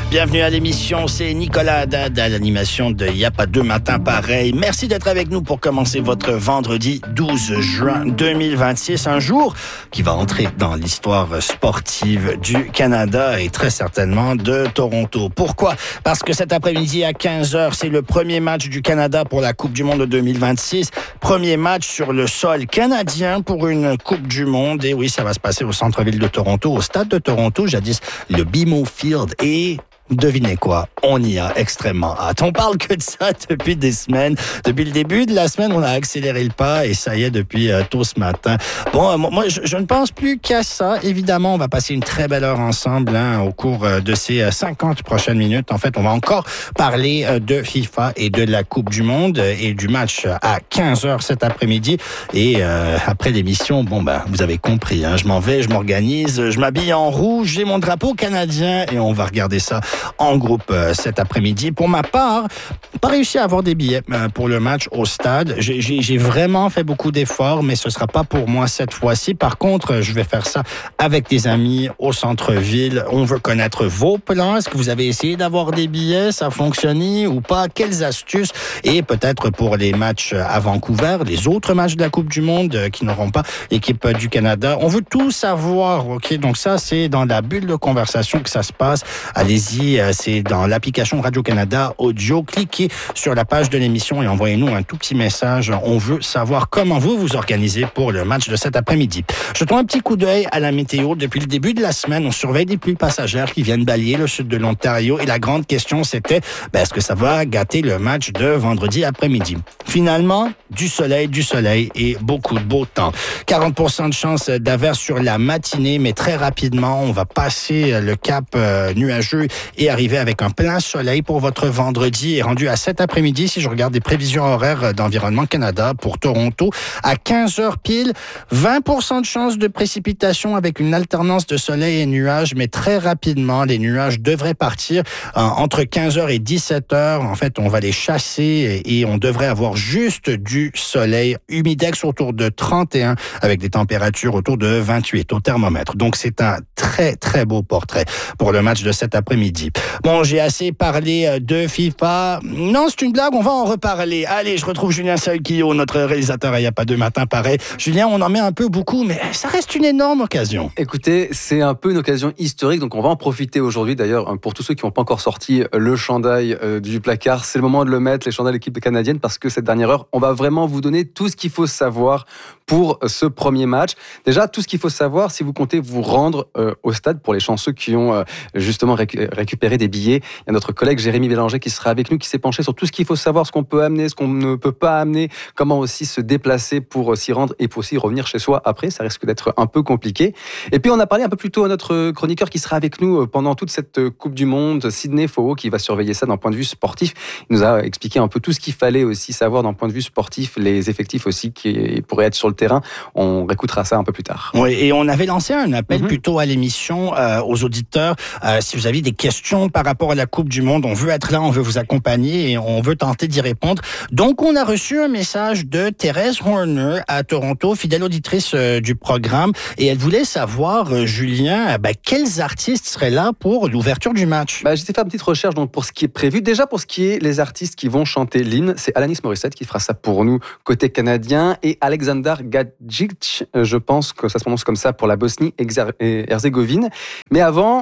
Bienvenue à l'émission, c'est Nicolas Haddad à l'animation de Y'a pas deux matins pareils. Merci d'être avec nous pour commencer votre vendredi 12 juin 2026, un jour qui va entrer dans l'histoire sportive du Canada et très certainement de Toronto. Pourquoi? Parce que cet après-midi à 15h, c'est le premier match du Canada pour la Coupe du Monde de 2026. Premier match sur le sol canadien pour une Coupe du Monde. Et oui, ça va se passer au centre-ville de Toronto, au stade de Toronto, jadis le BMO Field. Et devinez quoi? On y a extrêmement hâte. On parle que de ça depuis des semaines. Depuis le début de la semaine, on a accéléré le pas et ça y est depuis tôt ce matin. Bon, moi, je ne pense plus qu'à ça. Évidemment, on va passer une très belle heure ensemble au cours de ces 50 prochaines minutes. En fait, on va encore parler de FIFA et de la Coupe du Monde et du match à 15h cet après-midi. Et après l'émission, vous avez compris, je m'en vais, je m'organise, je m'habille en rouge, j'ai mon drapeau canadien et on va regarder ça en groupe cet après-midi. Pour ma part, pas réussi à avoir des billets pour le match au stade. J'ai vraiment fait beaucoup d'efforts, mais ce sera pas pour moi cette fois-ci. Par contre, je vais faire ça avec des amis au centre-ville. On veut connaître vos plans. Est-ce que vous avez essayé d'avoir des billets? Ça a fonctionné ou pas? Quelles astuces? Et peut-être pour les matchs à Vancouver, les autres matchs de la Coupe du Monde qui n'auront pas l'équipe du Canada. On veut tout savoir, OK? Donc ça, c'est dans la bulle de conversation que ça se passe. Allez-y. C'est dans l'application Radio-Canada Audio. Cliquez sur la page de l'émission et envoyez-nous un tout petit message. On veut savoir comment vous vous organisez pour le match de cet après-midi. Jetons un petit coup d'œil à la météo. Depuis le début de la semaine, on surveille des pluies passagères qui viennent balayer le sud de l'Ontario. Et la grande question, c'était, est-ce que ça va gâter le match de vendredi après-midi? Finalement, du soleil et beaucoup de beau temps. 40% de chance d'averse sur la matinée, mais très rapidement, on va passer le cap nuageux et arriver avec un plein soleil pour votre vendredi. Et rendu à cet après-midi, si je regarde des prévisions horaires d'Environnement Canada pour Toronto, à 15h pile, 20% de chance de précipitation avec une alternance de soleil et nuages, mais très rapidement, les nuages devraient partir entre 15h et 17h. En fait, on va les chasser et on devrait avoir juste du soleil. Humidex autour de 31 avec des températures autour de 28 au thermomètre. Donc, c'est un très, très beau portrait pour le match de cet après-midi. Bon, j'ai assez parlé de FIFA. Non, c'est une blague, on va en reparler. Allez, je retrouve Julien Salquillo, notre réalisateur à Y'a pas deux matins pareil. Julien, on en met un peu beaucoup, mais ça reste une énorme occasion. Écoutez, c'est un peu une occasion historique, donc on va en profiter aujourd'hui. D'ailleurs, pour tous ceux qui n'ont pas encore sorti le chandail du placard, c'est le moment de le mettre, les chandails de l'équipe canadienne, parce que cette dernière heure, on va vraiment vous donner tout ce qu'il faut savoir pour ce premier match. Déjà, tout ce qu'il faut savoir si vous comptez vous rendre au stade, pour les chanceux qui ont justement récupéré des billets. Il y a notre collègue Jérémy Bélanger qui sera avec nous, qui s'est penché sur tout ce qu'il faut savoir, ce qu'on peut amener, ce qu'on ne peut pas amener, comment aussi se déplacer pour s'y rendre et pour aussi revenir chez soi après. Ça risque d'être un peu compliqué. Et puis, on a parlé un peu plus tôt à notre chroniqueur qui sera avec nous pendant toute cette Coupe du Monde, Sidney Faux, qui va surveiller ça d'un point de vue sportif. Il nous a expliqué un peu tout ce qu'il fallait aussi savoir d'un point de vue sportif, les effectifs aussi qui pourraient être sur le terrain. On réécoutera ça un peu plus tard. Oui, et on avait lancé un appel plus tôt à l'émission aux auditeurs. Si vous avez des questions par rapport à la Coupe du Monde, on veut être là, on veut vous accompagner et on veut tenter d'y répondre. Donc, on a reçu un message de Thérèse Horner à Toronto, fidèle auditrice du programme, et elle voulait savoir, Julien, quels artistes seraient là pour l'ouverture du match? J'ai fait une petite recherche donc, pour ce qui est prévu. Déjà, pour ce qui est les artistes qui vont chanter l'hymne, c'est Alanis Morissette qui fera ça pour nous côté canadien et Alexander Gadjic, je pense que ça se prononce comme ça pour la Bosnie-Herzégovine. Mais avant,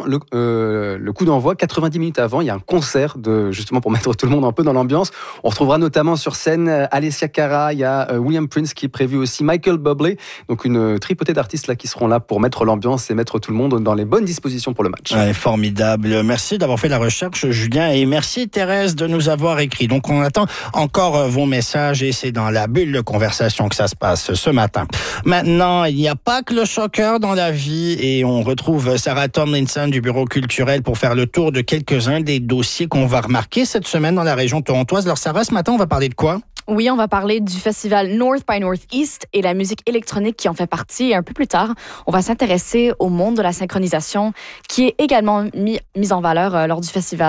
le coup d'envoi, 90 minutes avant, il y a un concert justement pour mettre tout le monde un peu dans l'ambiance. On retrouvera notamment sur scène Alessia Cara, il y a William Prince qui est prévu aussi, Michael Bublé, donc une tripotée d'artistes là qui seront là pour mettre l'ambiance et mettre tout le monde dans les bonnes dispositions pour le match. Ouais, formidable. Merci d'avoir fait la recherche, Julien, et merci Thérèse de nous avoir écrit. Donc on attend encore vos messages et c'est dans la bulle de conversation que ça se passe ce matin. Maintenant, il n'y a pas que le soccer dans la vie et on retrouve Sarah Tomlinson du Bureau culturel pour faire le tour de quelques-uns des dossiers qu'on va remarquer cette semaine dans la région torontoise. Alors Sarah, ce matin, on va parler de quoi? Oui, on va parler du festival North by Northeast et la musique électronique qui en fait partie. Et un peu plus tard, on va s'intéresser au monde de la synchronisation qui est également mis en valeur lors du festival.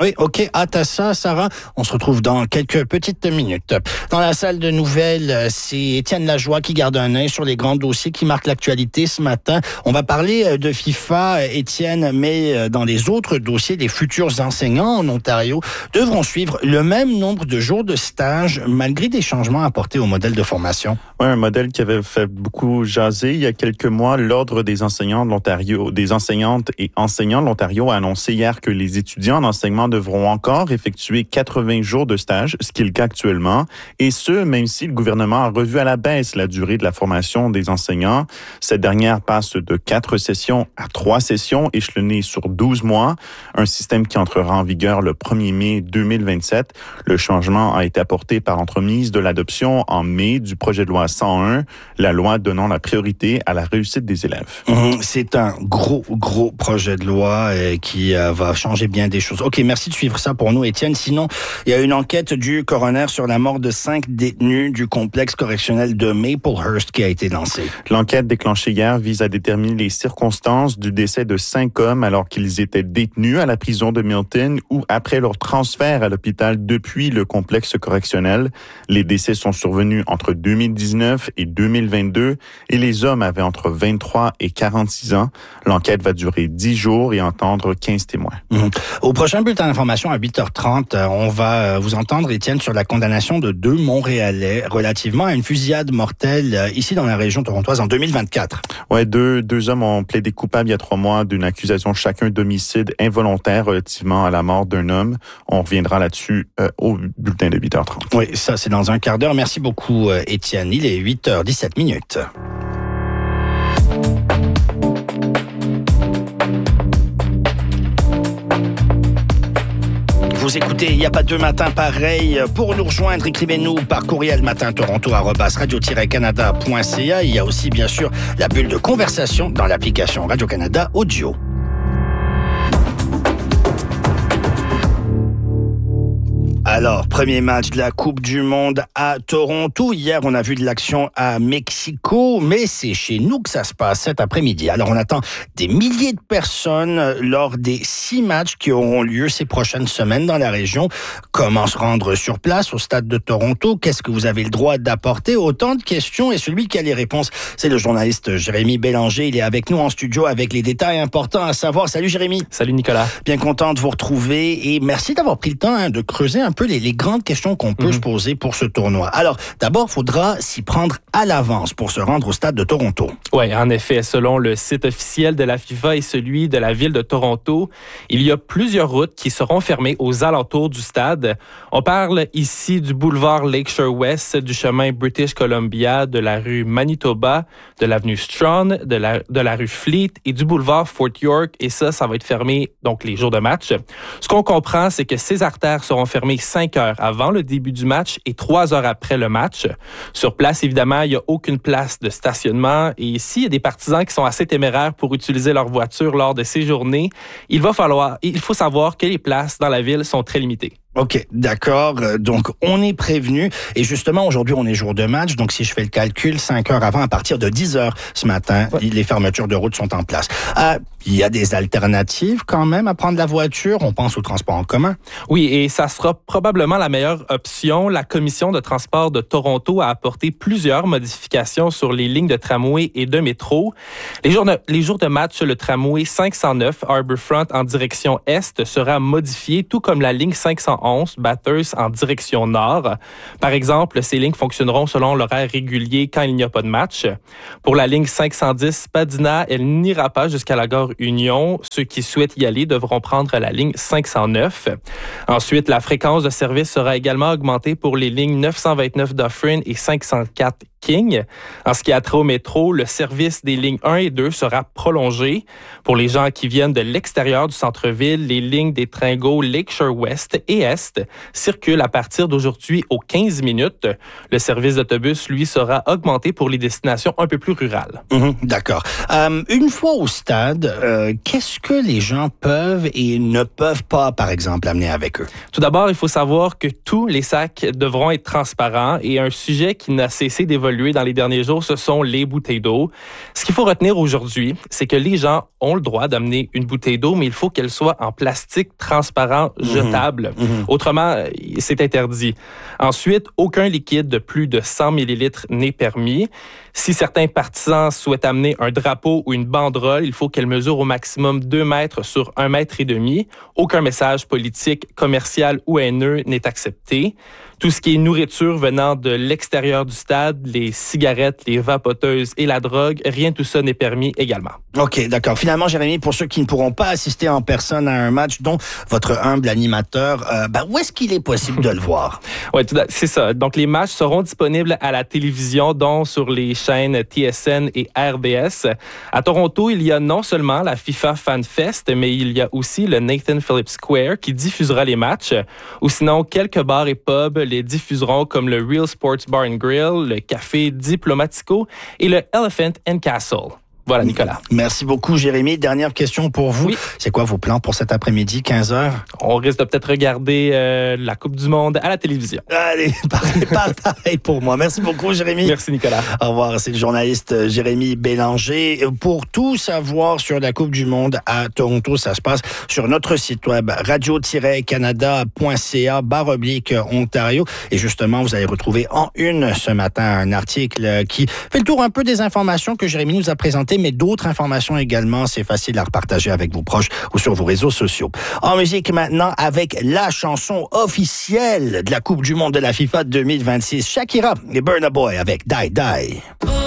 Oui, OK. Hâte à ça, Sarah. On se retrouve dans quelques petites minutes. Dans la salle de nouvelles, c'est Étienne Lajoie qui garde un œil sur les grands dossiers qui marquent l'actualité ce matin. On va parler de FIFA, Étienne, mais dans les autres dossiers, les futurs enseignants en Ontario devront suivre le même nombre de jours de stage malgré des changements apportés au modèle de formation. Oui, un modèle qui avait fait beaucoup jaser il y a quelques mois. L'Ordre des enseignants de l'Ontario, des enseignantes et enseignants de l'Ontario a annoncé hier que les étudiants en enseignement devront encore effectuer 80 jours de stage, ce qui est le cas actuellement. Et ce, même si le gouvernement a revu à la baisse la durée de la formation des enseignants. Cette dernière passe de 4 sessions à 3 sessions, échelonnées sur 12 mois. Un système qui entrera en vigueur le 1er mai 2027. Le changement a été apporté par l'entremise de l'adoption en mai du projet de loi 101, la loi donnant la priorité à la réussite des élèves. C'est un gros projet de loi qui va changer bien des choses. OK, merci de suivre ça pour nous, Étienne. Sinon, il y a une enquête du coroner sur la mort de 5 détenus du complexe correctionnel de Maplehurst qui a été lancée. L'enquête déclenchée hier vise à déterminer les circonstances du décès de 5 hommes alors qu'ils étaient détenus à la prison de Milton ou après leur transfert à l'hôpital depuis le complexe correctionnel. Les décès sont survenus entre 2019 et 2022 et les hommes avaient entre 23 et 46 ans. L'enquête va durer 10 jours et entendre 15 témoins. Au prochain bulletin d'information à 8h30, on va vous entendre, Étienne, sur la condamnation de 2 Montréalais relativement à une fusillade mortelle ici dans la région torontoise en 2024. Ouais, deux hommes ont plaidé coupables il y a 3 mois d'une accusation chacun d'homicide involontaire relativement à la mort d'un homme. On reviendra là-dessus au bulletin de 8h30. Oui, ça c'est dans un quart d'heure. Merci beaucoup, Étienne. Il est 8h17. Vous écoutez, il n'y a pas 2 matins pareils. Pour nous rejoindre, écrivez-nous par courriel matintoronto@radio-canada.ca. Il y a aussi, bien sûr, la bulle de conversation dans l'application Radio-Canada Audio. Alors, premier match de la Coupe du Monde à Toronto. Hier, on a vu de l'action à Mexico, mais c'est chez nous que ça se passe cet après-midi. Alors, on attend des milliers de personnes lors des 6 matchs qui auront lieu ces prochaines semaines dans la région. Comment se rendre sur place au stade de Toronto? Qu'est-ce que vous avez le droit d'apporter? Autant de questions, et celui qui a les réponses, c'est le journaliste Jérémy Bélanger. Il est avec nous en studio avec les détails importants à savoir. Salut Jérémy. Salut Nicolas. Bien content de vous retrouver et merci d'avoir pris le temps de creuser un peu les grandes questions qu'on peut se poser pour ce tournoi. Alors, d'abord, il faudra s'y prendre à l'avance pour se rendre au stade de Toronto. Oui, en effet, selon le site officiel de la FIFA et celui de la ville de Toronto, il y a plusieurs routes qui seront fermées aux alentours du stade. On parle ici du boulevard Lakeshore West, du chemin British Columbia, de la rue Manitoba, de l'avenue Strachan, de la rue Fleet et du boulevard Fort York. Et ça va être fermé donc les jours de match. Ce qu'on comprend, c'est que ces artères seront fermées 5 heures avant le début du match et 3 heures après le match. Sur place, évidemment, il n'y a aucune place de stationnement. Et ici, il y a des partisans qui sont assez téméraires pour utiliser leur voiture lors de ces journées. Il faut savoir que les places dans la ville sont très limitées. OK, d'accord. Donc, on est prévenu. Et justement, aujourd'hui, on est jour de match. Donc, si je fais le calcul, 5 heures avant, à partir de 10 heures ce matin, les fermetures de route sont en place. Il y a des alternatives quand même à prendre la voiture. On pense au transport en commun. Oui, et ça sera probablement la meilleure option. La Commission de transport de Toronto a apporté plusieurs modifications sur les lignes de tramway et de métro. Les jours de match, le tramway 509 Harbourfront en direction est sera modifié, tout comme la ligne 511 Bathurst en direction nord. Par exemple, ces lignes fonctionneront selon l'horaire régulier quand il n'y a pas de match. Pour la ligne 510 Padina, elle n'ira pas jusqu'à la gare Union. Ceux qui souhaitent y aller devront prendre la ligne 509. Ensuite, la fréquence de service sera également augmentée pour les lignes 929 Dufferin et 504 King. En ce qui a trait au métro, le service des lignes 1 et 2 sera prolongé. Pour les gens qui viennent de l'extérieur du centre-ville, les lignes des trains GO Lakeshore West et Est circulent à partir d'aujourd'hui aux 15 minutes. Le service d'autobus, lui, sera augmenté pour les destinations un peu plus rurales. D'accord. Une fois au stade, qu'est-ce que les gens peuvent et ne peuvent pas, par exemple, amener avec eux? Tout d'abord, il faut savoir que tous les sacs devront être transparents et un sujet qui n'a cessé d'évoluer évolué dans les derniers jours, ce sont les bouteilles d'eau. Ce qu'il faut retenir aujourd'hui, c'est que les gens ont le droit d'amener une bouteille d'eau, mais il faut qu'elle soit en plastique transparent jetable. Autrement, c'est interdit. Ensuite, aucun liquide de plus de 100 millilitres n'est permis. Si certains partisans souhaitent amener un drapeau ou une banderole, il faut qu'elle mesure au maximum 2 mètres sur 1,5 mètre. Aucun message politique, commercial ou haineux n'est accepté. Tout ce qui est nourriture venant de l'extérieur du stade, les cigarettes, les vapoteuses et la drogue, rien de tout ça n'est permis également. OK, d'accord. Finalement, Jérémy, pour ceux qui ne pourront pas assister en personne à un match, dont votre humble animateur, où est-ce qu'il est possible de le voir? Oui, c'est ça. Donc, les matchs seront disponibles à la télévision, dont sur les chaînes TSN et RDS. À Toronto, il y a non seulement la FIFA Fan Fest, mais il y a aussi le Nathan Phillips Square qui diffusera les matchs. Ou sinon, quelques bars et pubs les diffuseront comme le Real Sports Bar and Grill, le Café Diplomatico et le Elephant and Castle. Voilà, Nicolas. Merci beaucoup, Jérémy. Dernière question pour vous. Oui. C'est quoi vos plans pour cet après-midi, 15h? On risque de peut-être regarder la Coupe du Monde à la télévision. Allez, pareil pour moi. Merci beaucoup, Jérémy. Merci, Nicolas. Au revoir. C'est le journaliste Jérémy Bélanger. Pour tout savoir sur la Coupe du Monde à Toronto, ça se passe sur notre site web radio-canada.ca/Ontario. Et justement, vous allez retrouver en une ce matin un article qui fait le tour un peu des informations que Jérémy nous a présentées, mais d'autres informations également. C'est facile à repartager avec vos proches ou sur vos réseaux sociaux. En musique maintenant, avec la chanson officielle de la Coupe du Monde de la FIFA 2026, Shakira et Burna Boy avec Die Die.